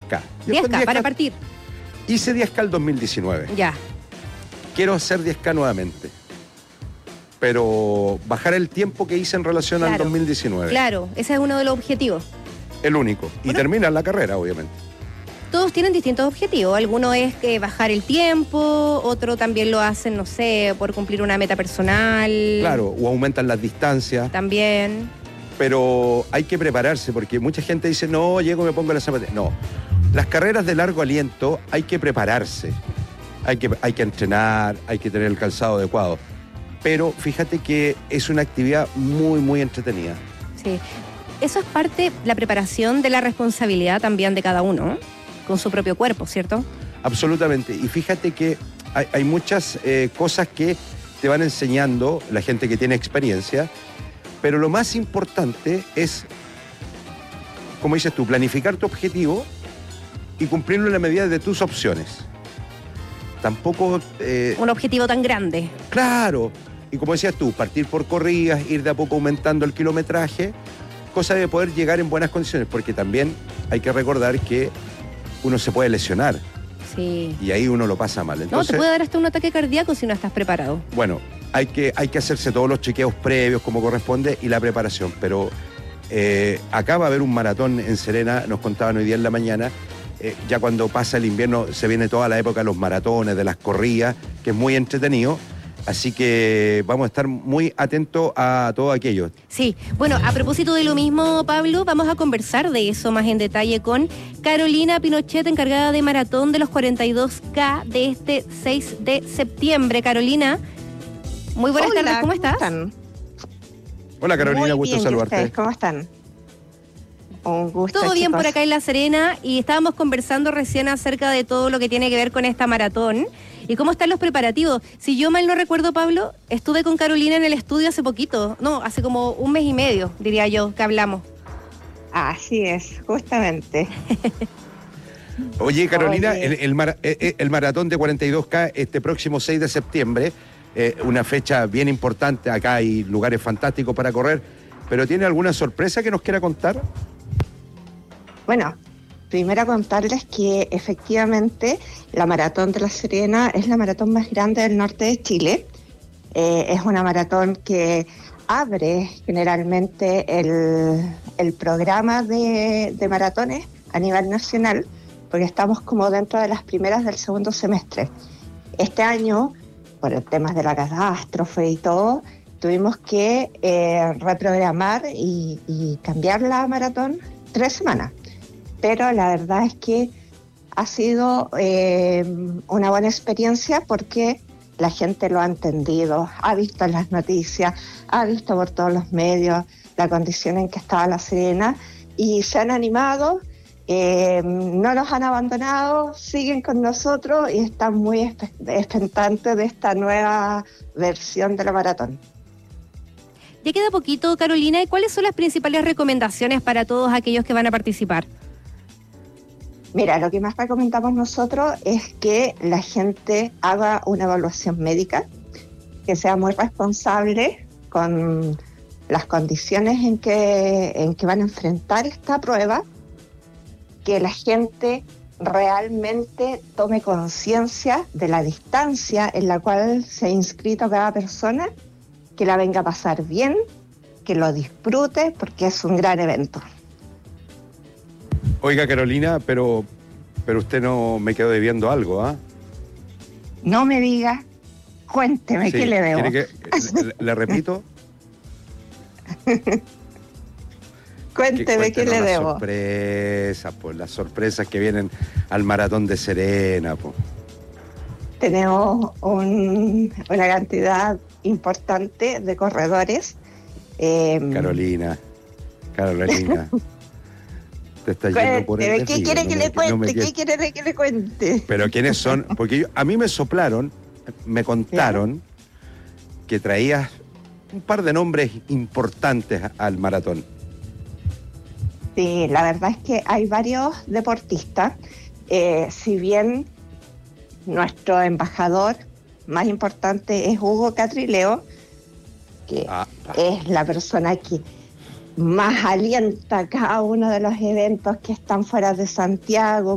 10K. 10K para partir. Hice 10K el 2019. Ya. Quiero hacer 10K nuevamente. Pero bajar el tiempo que hice en relación al 2019. Claro, ese es uno de los objetivos. El único. Y terminar la carrera, obviamente. Todos tienen distintos objetivos. Alguno es bajar el tiempo, otro también lo hacen, no sé, por cumplir una meta personal. Claro, o aumentan las distancias. También. Pero hay que prepararse, porque mucha gente dice, no, llego y me pongo las zapatillas. No, las carreras de largo aliento hay que prepararse. Hay que entrenar, hay que tener el calzado adecuado. Pero fíjate que es una actividad muy, muy entretenida. Sí. Eso es parte, la preparación de la responsabilidad también de cada uno, con su propio cuerpo, ¿cierto? Absolutamente. Y fíjate que hay muchas cosas que te van enseñando la gente que tiene experiencia, pero lo más importante es, como dices tú, planificar tu objetivo y cumplirlo en la medida de tus opciones. Tampoco... un objetivo tan grande. Claro. Y como decías tú, partir por corridas, ir de a poco aumentando el kilometraje, cosa de poder llegar en buenas condiciones, porque también hay que recordar que uno se puede lesionar. Sí. Y ahí uno lo pasa mal. Entonces, no, te puede dar hasta un ataque cardíaco si no estás preparado. Bueno, hay que hacerse todos los chequeos previos como corresponde y la preparación. Pero acá va a haber un maratón en Serena, nos contaban hoy día en la mañana. Ya cuando pasa el invierno se viene toda la época de los maratones, de las corridas, que es muy entretenido. Así que vamos a estar muy atentos a todo aquello. Sí, bueno, a propósito de lo mismo, Pablo, vamos a conversar de eso más en detalle con Carolina Pinochet, encargada de maratón de los 42K de este 6 de septiembre. Carolina, muy buenas tardes, ¿cómo estás? ¿Están? Hola Carolina, muy gusto bien, saludarte. ¿Ustedes cómo están? Un gusto. Todo bien chicos. por acá en La Serena y estábamos conversando recién acerca de todo lo que tiene que ver con esta maratón y cómo están los preparativos. Si yo mal no recuerdo, Pablo, estuve con Carolina en el estudio hace poquito, no, hace como un mes y medio, diría yo, que hablamos. Así es, justamente. Oye, Carolina, Oye. el maratón de 42K este próximo 6 de septiembre, una fecha bien importante, acá hay lugares fantásticos para correr, pero ¿tiene alguna sorpresa que nos quiera contar? Bueno, primero contarles que efectivamente la Maratón de La Serena es la maratón más grande del norte de Chile. Es una maratón que abre generalmente el programa de maratones a nivel nacional, porque estamos como dentro de las primeras del segundo semestre. Este año, por el tema de la catástrofe y todo, tuvimos que reprogramar y cambiar la maratón 3 semanas. Pero la verdad es que ha sido una buena experiencia porque la gente lo ha entendido, ha visto en las noticias, ha visto por todos los medios la condición en que estaba La Serena y se han animado, no nos han abandonado, siguen con nosotros y están muy expectantes de esta nueva versión de la maratón. Ya queda poquito, Carolina, ¿y cuáles son las principales recomendaciones para todos aquellos que van a participar? Mira, lo que más recomendamos nosotros es que la gente haga una evaluación médica, que sea muy responsable con las condiciones en que van a enfrentar esta prueba, que la gente realmente tome conciencia de la distancia en la cual se ha inscrito cada persona, que la venga a pasar bien, que lo disfrute, porque es un gran evento. Oiga, Carolina, pero usted no me quedó debiendo algo, ¿ah? No me diga, cuénteme, Sí, ¿qué le debo? ¿quiere que le repito? Cuénteme, ¿qué le debo? Las sorpresas que vienen al maratón de Serena, pues. Tenemos una cantidad importante de corredores. Carolina. Te está yendo por el ¿Qué quiere que le cuente? ¿Qué quiere que le cuente? Pero ¿quiénes son? Porque a mí me soplaron, me contaron que traías un par de nombres importantes al maratón. Sí, la verdad es que hay varios deportistas. Si bien nuestro embajador más importante es Hugo Catrileo, que es la persona que más alienta cada uno de los eventos que están fuera de Santiago,